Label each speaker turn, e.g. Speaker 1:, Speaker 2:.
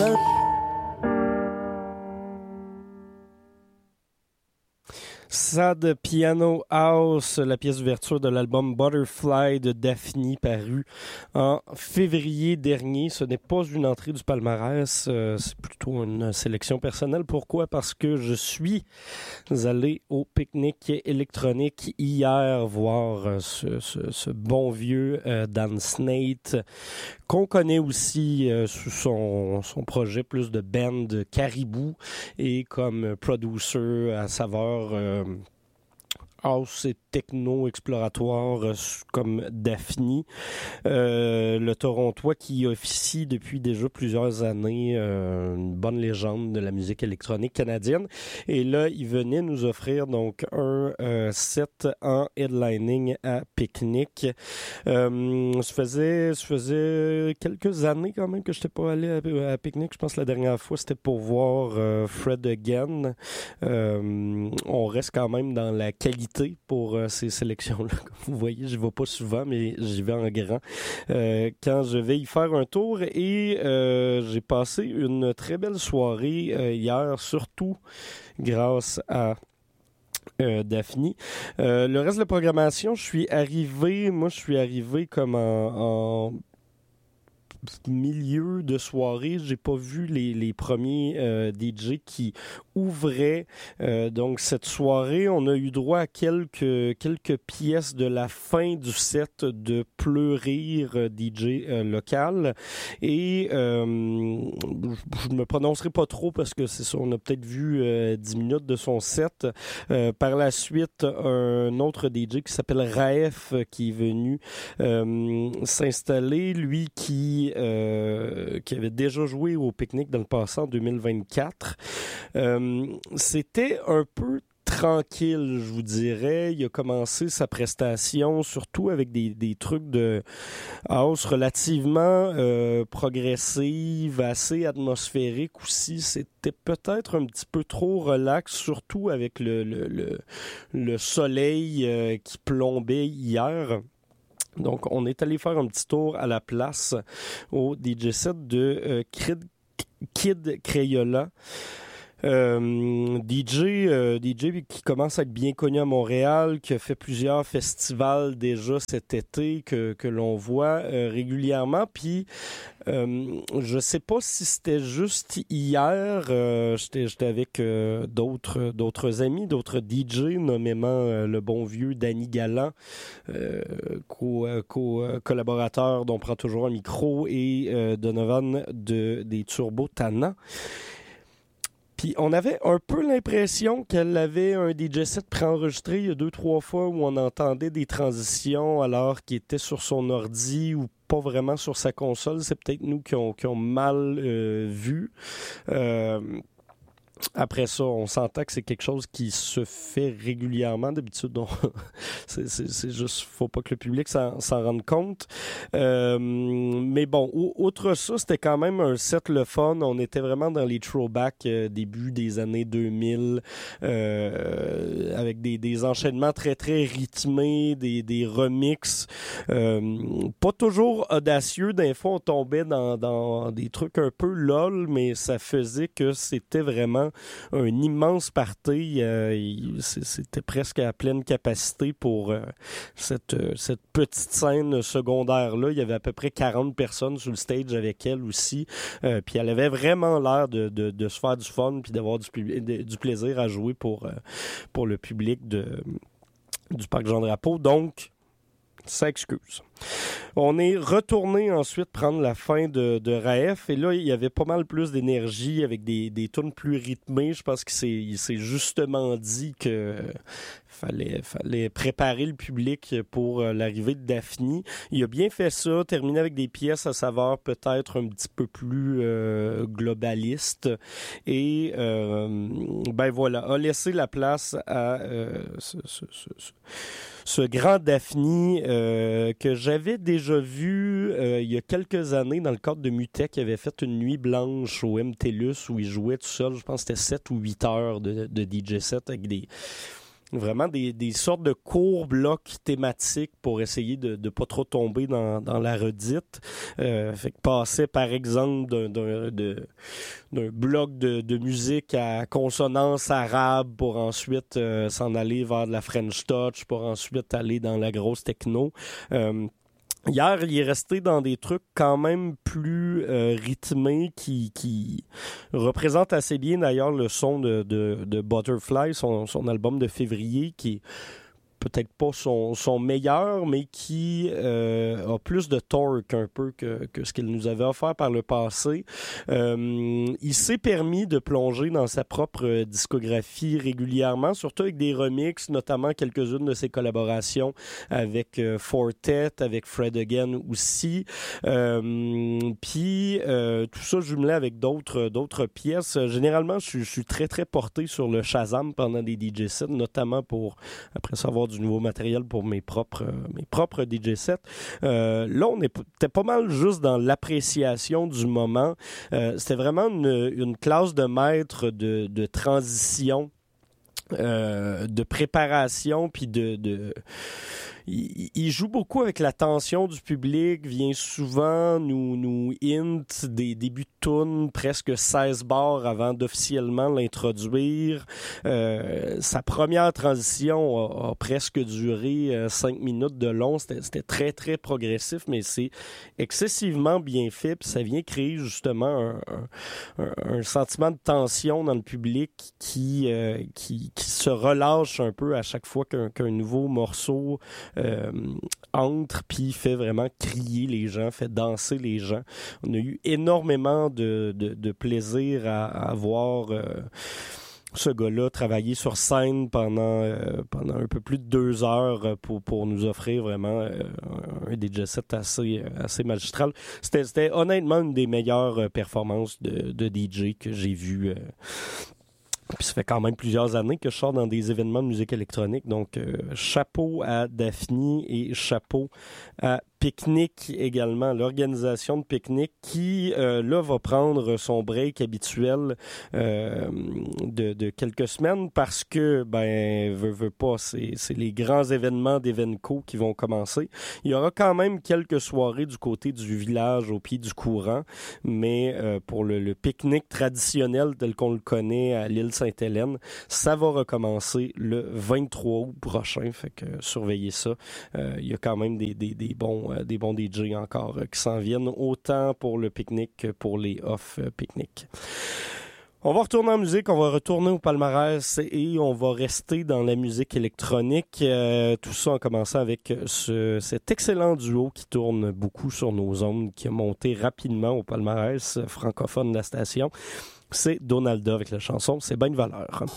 Speaker 1: Sad Piano House, la pièce d'ouverture de l'album Butterfly de Daphne, paru en février dernier. Ce n'est pas une entrée du palmarès, c'est plutôt une sélection personnelle. Pourquoi? Parce que je suis allé au pique-nique électronique hier voir ce bon vieux Dan Snate, qu'on connaît aussi sous son projet plus de band Caribou et comme producer à saveur house et techno exploratoire comme Daphne. Le Torontois qui officie depuis déjà plusieurs années, une bonne légende de la musique électronique canadienne. Et là, il venait nous offrir donc un set en headlining à Picnic. Ça faisait quelques années quand même que je n'étais pas allé à Picnic. Je pense que la dernière fois, c'était pour voir Fred Again. On reste quand même dans la qualité pour ces sélections-là. Comme vous voyez, je ne vais pas souvent, mais j'y vais en grand quand je vais y faire un tour. Et j'ai passé une très belle soirée hier, surtout grâce à Daphne. Le reste de la programmation, je suis arrivé comme en milieu de soirée. J'ai pas vu les premiers DJ qui ouvraient donc cette soirée. On a eu droit à quelques pièces de la fin du set de Pleurir DJ local. Et je me prononcerai pas trop parce que c'est ça, on a peut-être vu 10 minutes de son set. Par la suite, un autre DJ qui s'appelle Raef qui est venu s'installer, lui qui avait déjà joué au pique-nique dans le passé en 2024. C'était un peu tranquille, je vous dirais. Il a commencé sa prestation surtout avec des trucs de house relativement progressive, assez atmosphérique aussi. C'était peut-être un petit peu trop relax, surtout avec le soleil qui plombait hier. Donc, on est allé faire un petit tour à la place au DJ set de Kid Crayola. DJ qui commence à être bien connu à Montréal, qui a fait plusieurs festivals déjà cet été que l'on voit régulièrement. Puis je sais pas si c'était juste hier, j'étais avec d'autres amis, d'autres DJ, nommément le bon vieux Danny Galland, collaborateur dont on prend toujours un micro, et Donovan des Turbo Tannant. Puis on avait un peu l'impression qu'elle avait un DJ set préenregistré il y a 2-3 fois où on entendait des transitions alors qu'il était sur son ordi ou pas vraiment sur sa console. C'est peut-être nous qui ont mal vu. Après ça, on s'entend que c'est quelque chose qui se fait régulièrement. D'habitude, c'est juste, faut pas que le public s'en rende compte. Mais bon, outre ça, c'était quand même un set le fun. On était vraiment dans les throwbacks début des années 2000, avec des enchaînements très, très rythmés, des remixes. Pas toujours audacieux. Des fois, on tombait dans des trucs un peu lol, mais ça faisait que c'était vraiment un immense party. C'était presque à pleine capacité pour cette petite scène secondaire-là. Il y avait à peu près 40 personnes sur le stage avec elle aussi. Puis elle avait vraiment l'air de se faire du fun puis d'avoir du plaisir à jouer pour le public du Parc Jean-Drapeau. Donc, ça excuse. On est retourné ensuite prendre la fin de Raef, et là, il y avait pas mal plus d'énergie avec des tunes plus rythmées. Je pense qu'il s'est justement dit que fallait préparer le public pour l'arrivée de Daphne. Il a bien fait ça, terminé avec des pièces à saveur peut-être un petit peu plus globaliste, et ben voilà, a laissé la place à ce grand Daphne que j'avais déjà vu il y a quelques années dans le cadre de Mutech. Il avait fait une nuit blanche au MTLUS où il jouait tout seul. Je pense que c'était 7 ou 8 heures de DJ set avec vraiment des sortes de courts blocs thématiques pour essayer de pas trop tomber dans la redite. Fait que passer, par exemple, d'un bloc de musique à consonance arabe pour ensuite s'en aller vers de la French touch, pour ensuite aller dans la grosse techno. Hier, il est resté dans des trucs quand même plus rythmés qui représentent assez bien d'ailleurs le son de Butterfly, son album de février, qui est peut-être pas son meilleur, mais qui a plus de torque un peu que ce qu'il nous avait offert par le passé. Il s'est permis de plonger dans sa propre discographie régulièrement, surtout avec des remixes, notamment quelques-unes de ses collaborations avec Fortet, avec Fred Again aussi. Puis tout ça jumelé avec d'autres pièces. Généralement, je suis très très porté sur le Shazam pendant des DJ sets, notamment pour après ça avoir du nouveau matériel pour mes propres DJ sets. Là, on était pas mal juste dans l'appréciation du moment. C'était vraiment une classe de maître de transition, de préparation, puis il joue beaucoup avec l'attention du public, vient souvent nous hint des débuts de tune, presque 16 bars avant d'officiellement l'introduire. Sa première transition a presque duré 5 minutes de long. C'était très, très progressif, mais c'est excessivement bien fait. Puis ça vient créer justement un sentiment de tension dans le public qui se relâche un peu à chaque fois qu'un nouveau morceau entre, puis fait vraiment crier les gens, fait danser les gens. On a eu énormément de plaisir à voir ce gars-là travailler sur scène pendant un peu plus de 2 heures pour nous offrir vraiment un DJ set assez magistral. C'était honnêtement une des meilleures performances de DJ que j'ai vues. Puis ça fait quand même plusieurs années que je sors dans des événements de musique électronique. Donc, chapeau à Daphne et chapeau à Picnic également, l'organisation de Picnic qui, là, va prendre son break habituel de quelques semaines parce que, veut pas, c'est les grands événements d'Evenco qui vont commencer. Il y aura quand même quelques soirées du côté du village au pied du courant, mais pour le pique-nique traditionnel tel qu'on le connaît à l'île Sainte-Hélène, ça va recommencer le 23 août prochain, fait que surveillez ça. Il y a quand même des bons DJ encore qui s'en viennent, autant pour le pique-nique que pour les off-pique-nique. On va retourner en musique, on va retourner au palmarès et on va rester dans la musique électronique. Tout ça en commençant avec cet excellent duo qui tourne beaucoup sur nos ondes, qui a monté rapidement au palmarès francophone de la station. C'est Donalda avec la chanson « C'est bien une valeur ».